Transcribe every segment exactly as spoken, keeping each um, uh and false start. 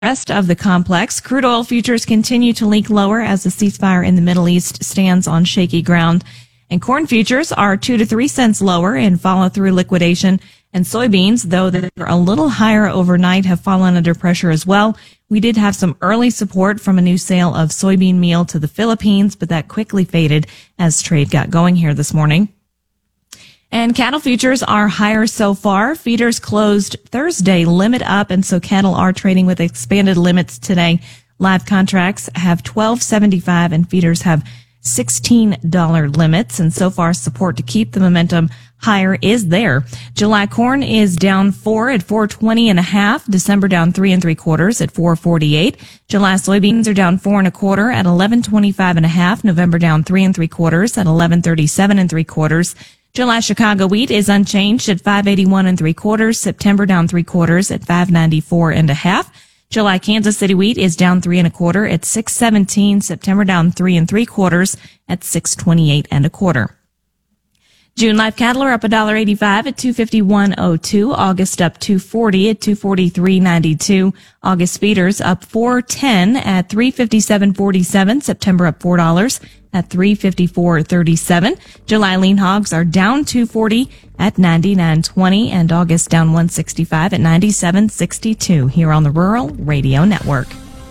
Rest of the complex, crude oil futures continue to leak lower as the ceasefire in the Middle East stands on shaky ground. And corn futures are two to three cents lower in follow-through liquidation. And soybeans, though they're a little higher overnight, have fallen under pressure as well. We did have some early support from a new sale of soybean meal to the Philippines, but that quickly faded as trade got going here this morning. And cattle futures are higher so far. Feeders closed Thursday limit up, and so cattle are trading with expanded limits today. Live contracts have twelve seventy-five, and feeders have sixteen dollars limits, and so far support to keep the momentum higher is there. July corn is down four at four twenty and a half. December down three and three quarters at four forty-eight. July soybeans are down four and a quarter at eleven twenty-five and a half. November down three and three quarters at eleven thirty-seven and three quarters. July Chicago wheat is unchanged at five eighty-one and three quarters. September down three quarters at five ninety-four and a half. July Kansas City wheat is down three and a quarter at six seventeen. September down three and three quarters at six twenty-eight and a quarter. June live cattle are up one dollar eighty-five at two fifty-one oh two. August up two forty at two forty-three ninety-two. August feeders up four ten at three fifty-seven forty-seven. September up four dollars at three fifty-four thirty-seven. July lean hogs are down two forty at ninety-nine twenty, and August down one sixty-five at ninety-seven sixty-two here on the Rural Radio Network.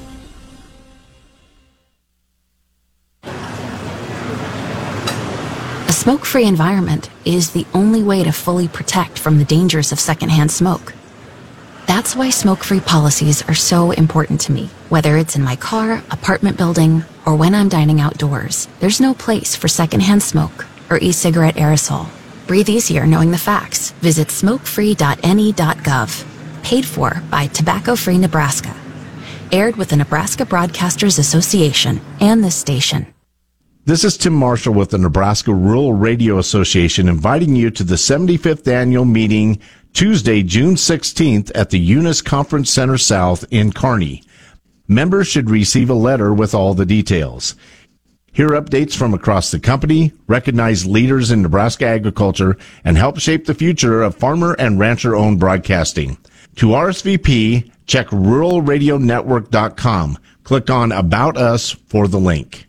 A smoke-free environment is the only way to fully protect from the dangers of secondhand smoke. That's why smoke-free policies are so important to me. Whether it's in my car, apartment building, or when I'm dining outdoors, there's no place for secondhand smoke or e-cigarette aerosol. Breathe easier knowing the facts. Visit smoke free dot N E dot gov. Paid for by Tobacco Free Nebraska. Aired with the Nebraska Broadcasters Association and this station. This is Tim Marshall with the Nebraska Rural Radio Association, inviting you to the seventy-fifth annual meeting Tuesday, June sixteenth at the Eunice Conference Center South in Kearney. Members should receive a letter with all the details. Hear updates from across the company, recognize leaders in Nebraska agriculture, and help shape the future of farmer and rancher-owned broadcasting. To R S V P, check rural radio network dot com. Click on About Us for the link.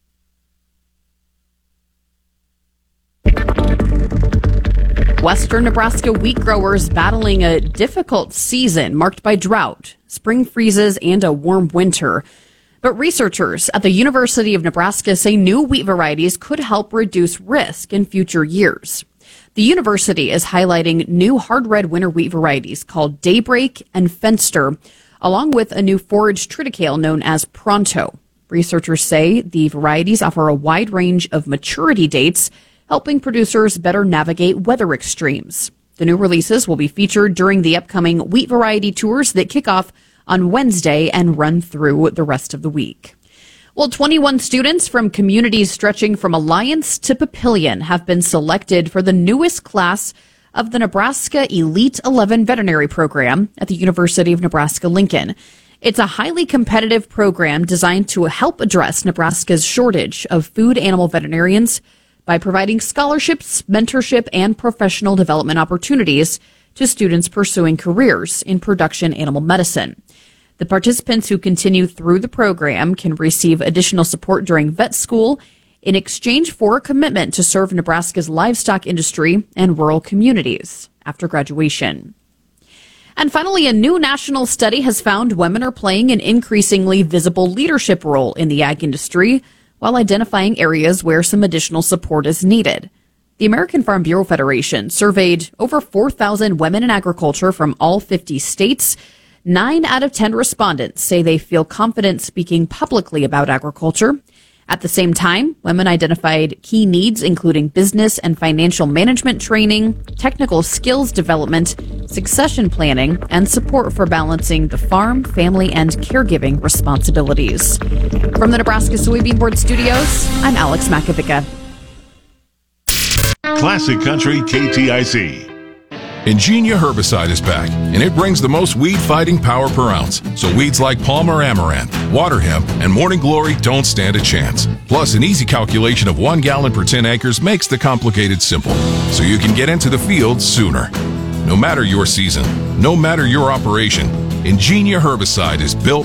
Western Nebraska wheat growers battling a difficult season marked by drought, spring freezes, and a warm winter. But researchers at the University of Nebraska say new wheat varieties could help reduce risk in future years. The university is highlighting new hard red winter wheat varieties called Daybreak and Fenster, along with a new forage triticale known as Pronto. Researchers say the varieties offer a wide range of maturity dates, helping producers better navigate weather extremes. The new releases will be featured during the upcoming wheat variety tours that kick off on Wednesday and run through the rest of the week. Well, twenty-one students from communities stretching from Alliance to Papillion have been selected for the newest class of the Nebraska Elite eleven veterinary program at the University of Nebraska-Lincoln. It's a highly competitive program designed to help address Nebraska's shortage of food animal veterinarians by providing scholarships, mentorship, and professional development opportunities to students pursuing careers in production animal medicine. The participants who continue through the program can receive additional support during vet school in exchange for a commitment to serve Nebraska's livestock industry and rural communities after graduation. And finally, a new national study has found women are playing an increasingly visible leadership role in the ag industry, while identifying areas where some additional support is needed. The American Farm Bureau Federation surveyed over four thousand women in agriculture from all fifty states. Nine out of ten respondents say they feel confident speaking publicly about agriculture. At the same time, women identified key needs, including business and financial management training, technical skills development, succession planning, and support for balancing the farm, family, and caregiving responsibilities. From the Nebraska Soybean Board Studios, I'm Alex Makovica. Classic Country K T I C. Ingenia herbicide is back, and it brings the most weed-fighting power per ounce. So weeds like Palmer Amaranth, Water Hemp, and Morning Glory don't stand a chance. Plus, an easy calculation of one gallon per ten acres makes the complicated simple, so you can get into the field sooner. No matter your season, no matter your operation, Ingenia herbicide is built